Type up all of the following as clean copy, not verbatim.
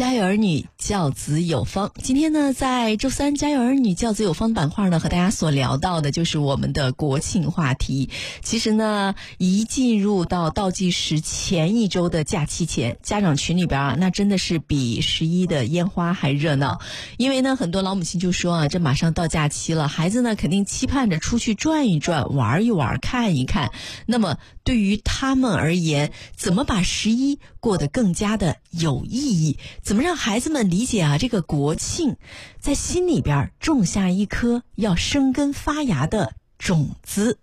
家有儿女，教子有方。今天呢，在周三家有儿女，教子有方板块呢，和大家所聊到的就是我们的国庆话题。其实呢，一进入到倒计时前一周的假期前，家长群里边那真的是比11的烟花还热闹。因为呢，很多老母亲就说这马上到假期了，孩子呢肯定期盼着出去转一转，玩一玩，看一看。那么对于他们而言，怎么把11过得更加的有意义？怎么让孩子们理解这个国庆在心里边种下一颗要生根发芽的种子？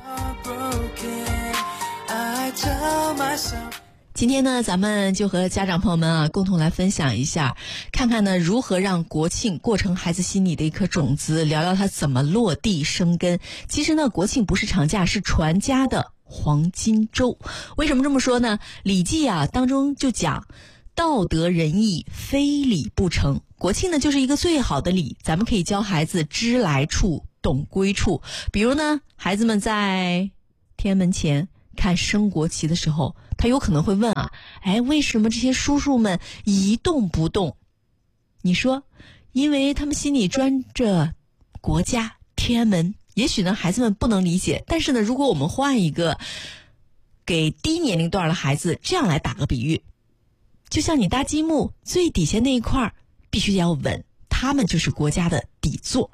今天呢，咱们就和家长朋友们共同来分享一下，看看呢如何让国庆过成孩子心里的一颗种子，聊聊它怎么落地生根。其实呢，国庆不是长假，是传家的黄金周。为什么这么说呢？礼记当中就讲，道德仁义，非礼不成。国庆呢就是一个最好的礼，咱们可以教孩子知来处，懂归处。比如呢，孩子们在天安门前看升国旗的时候，他有可能会问为什么这些叔叔们一动不动？你说，因为他们心里装着国家天安门。也许呢孩子们不能理解，但是呢如果我们换一个给低年龄段的孩子这样来打个比喻，就像你搭积木，最底下那一块必须要稳，他们就是国家的底座。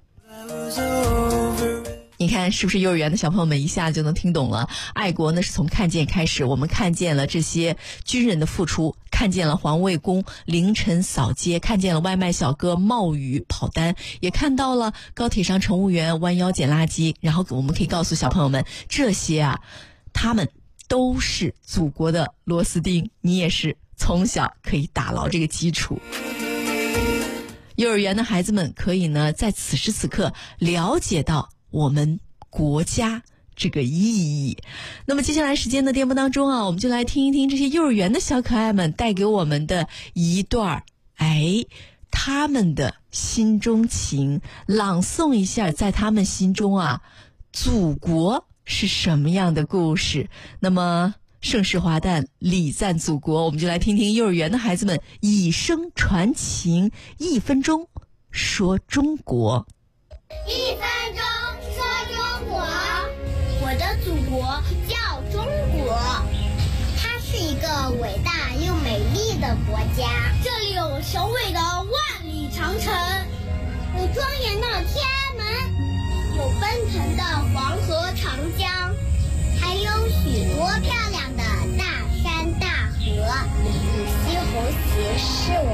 你看是不是幼儿园的小朋友们一下就能听懂了？爱国呢是从看见开始，我们看见了这些军人的付出，看见了环卫工凌晨扫街，看见了外卖小哥冒雨跑单，也看到了高铁上乘务员弯腰捡垃圾。然后我们可以告诉小朋友们，这些他们都是祖国的螺丝钉，你也是从小可以打牢这个基础。幼儿园的孩子们可以呢在此时此刻了解到我们国家这个意义。那么接下来时间的电波当中我们就来听一听这些幼儿园的小可爱们带给我们的一段他们的心中情，朗诵一下在他们心中祖国是什么样的故事。那么盛世华诞，礼赞祖国，我们就来听听幼儿园的孩子们以声传情，1分钟说中国。 1分钟说中国，我的祖国叫中国，它是一个伟大又美丽的国家。这里有雄伟的万里长城，有庄严的天安门，有奔腾的黄河长江，还有许多漂亮的大山大河。西红旗是我